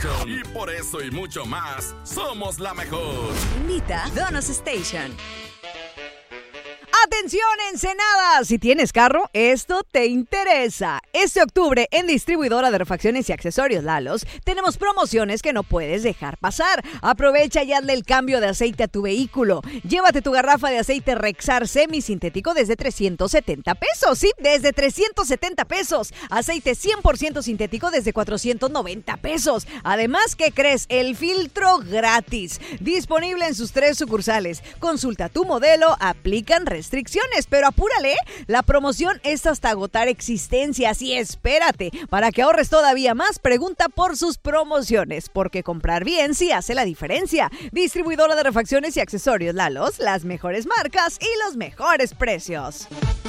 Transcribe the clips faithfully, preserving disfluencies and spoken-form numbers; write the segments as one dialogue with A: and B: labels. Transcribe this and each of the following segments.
A: Station. Y por eso y mucho más, somos la mejor.
B: Invita Donos Station. ¡Atención, Ensenada! Si tienes carro, esto te interesa. Este octubre, en Distribuidora de Refacciones y Accesorios Lalos, tenemos promociones que no puedes dejar pasar. Aprovecha y hazle el cambio de aceite a tu vehículo. Llévate tu garrafa de aceite Rexar semisintético desde trescientos setenta pesos. Sí, desde trescientos setenta pesos. Aceite cien por ciento sintético desde cuatrocientos noventa pesos. Además, ¿qué crees? El filtro gratis. Disponible en sus tres sucursales. Consulta tu modelo, aplican restricciones. Pero apúrale, la promoción es hasta agotar existencias y espérate, para que ahorres todavía más, pregunta por sus promociones, porque comprar bien sí hace la diferencia. Distribuidora de refacciones y accesorios Lalos, las mejores marcas y los mejores precios.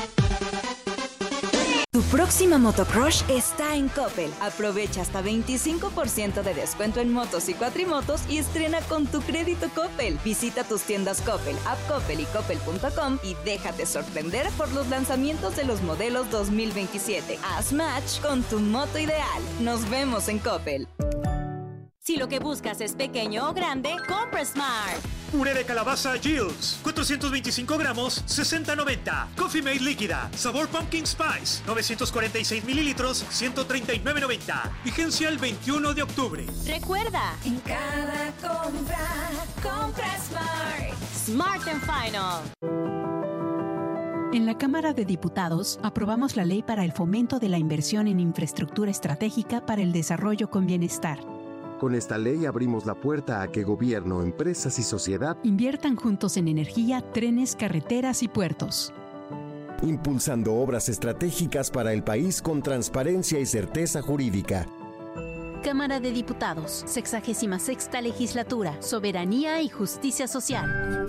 C: Tu próxima motocrush está en Coppel. Aprovecha hasta veinticinco por ciento de descuento en motos y cuatrimotos y estrena con tu crédito Coppel. Visita tus tiendas Coppel, App Coppel y Coppel punto com y déjate sorprender por los lanzamientos de los modelos dos mil veintisiete. Haz match con tu moto ideal. Nos vemos en Coppel.
D: Si lo que buscas es pequeño o grande, compra Smart.
E: Puré de calabaza Gills, cuatrocientos veinticinco gramos, sesenta noventa. Coffee Mate líquida, sabor Pumpkin Spice, novecientos cuarenta y seis mililitros, ciento treinta y nueve noventa. Vigencia el veintiuno de octubre.
D: Recuerda,
C: en cada compra, compra Smart.
D: Smart and Final.
F: En la Cámara de Diputados aprobamos la ley para el fomento de la inversión en infraestructura estratégica para el desarrollo con bienestar.
G: Con esta ley abrimos la puerta a que gobierno, empresas y sociedad
F: inviertan juntos en energía, trenes, carreteras y puertos.
G: Impulsando obras estratégicas para el país con transparencia y certeza jurídica.
H: Cámara de Diputados, sexagésima sexta Legislatura, Soberanía y Justicia Social.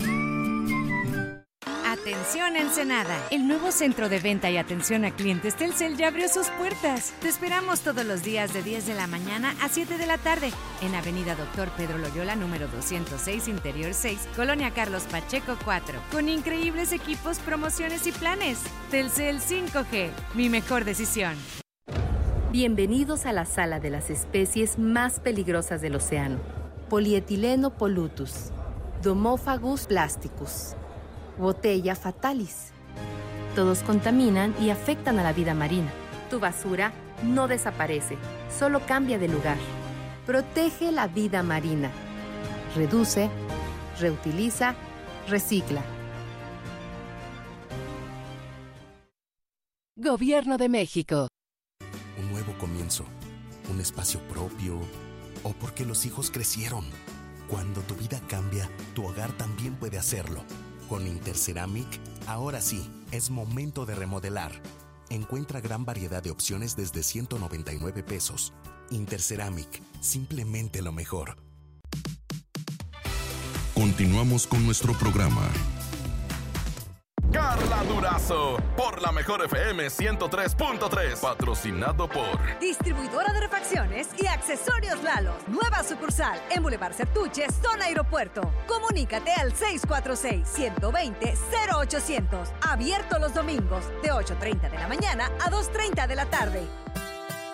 I: Atención Ensenada, el nuevo centro de venta y atención a clientes Telcel ya abrió sus puertas. Te esperamos todos los días de diez de la mañana a siete de la tarde en Avenida Doctor Pedro Loyola, número doscientos seis, Interior seis, Colonia Carlos Pacheco cuatro, con increíbles equipos, promociones y planes. Telcel cinco G, mi mejor decisión.
J: Bienvenidos a la sala de las especies más peligrosas del océano. Polietileno pollutus, Domophagus plasticus, Botella fatalis. Todos contaminan y afectan a la vida marina. Tu basura no desaparece, solo cambia de lugar. Protege la vida marina. Reduce, reutiliza, recicla.
K: Gobierno de México.
L: Un nuevo comienzo, un espacio propio, o porque los hijos crecieron. Cuando tu vida cambia, tu hogar también puede hacerlo. Con Interceramic, ahora sí, es momento de remodelar. Encuentra gran variedad de opciones desde ciento noventa y nueve pesos. Interceramic, simplemente lo mejor.
A: Continuamos con nuestro programa. Carla Durazo, por la mejor F M ciento tres punto tres, patrocinado por
B: Distribuidora de Refacciones y Accesorios Lalos, nueva sucursal en Boulevard Sertuche, zona aeropuerto. Comunícate al seis cuatro seis, uno dos cero, cero ochocientos. Abierto los domingos de ocho treinta de la mañana a dos treinta de la tarde.